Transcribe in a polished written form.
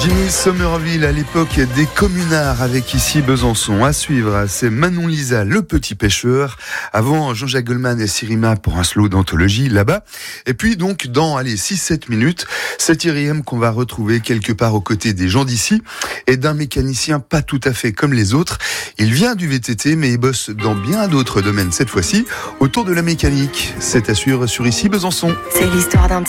Jimmy Somerville à l'époque des communards avec ici Besançon. À suivre, c'est Manon Lisa, le petit pêcheur. Avant Jean-Jacques Goldman et Sirima pour un slow d'anthologie là-bas. Et puis donc dans 6-7 minutes, c'est Thierry M qu'on va retrouver quelque part aux côtés des gens d'ici et d'un mécanicien pas tout à fait comme les autres. Il vient du VTT mais il bosse dans bien d'autres domaines cette fois-ci autour de la mécanique. C'est à suivre sur ici Besançon. C'est l'histoire d'un